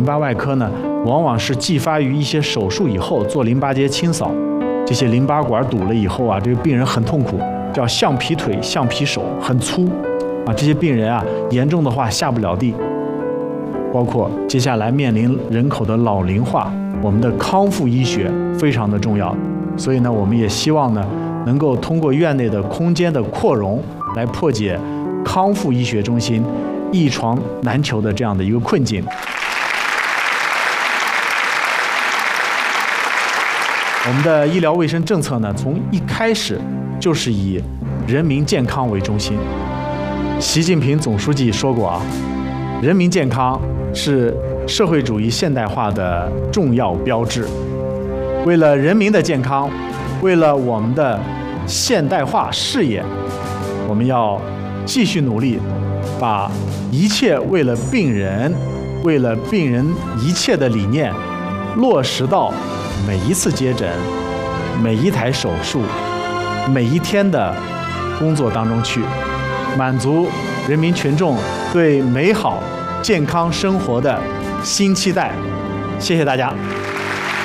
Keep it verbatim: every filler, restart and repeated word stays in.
巴外科呢，往往是继发于一些手术以后做淋巴结清扫，这些淋巴管堵了以后啊，这个病人很痛苦，叫橡皮腿、橡皮手，很粗啊。这些病人啊，严重的话下不了地。包括接下来面临人口的老龄化，我们的康复医学非常的重要。所以呢，我们也希望呢，能够通过院内的空间的扩容，来破解康复医学中心一床难求的这样的一个困境。我们的医疗卫生政策呢，从一开始就是以人民健康为中心。习近平总书记说过啊，人民健康是社会主义现代化的重要标志。为了人民的健康，为了我们的现代化事业，我们要继续努力，把一切为了病人、为了病人一切的理念落实到每一次接诊、每一台手术、每一天的工作当中去，满足人民群众对美好健康生活的新期待。谢谢大家。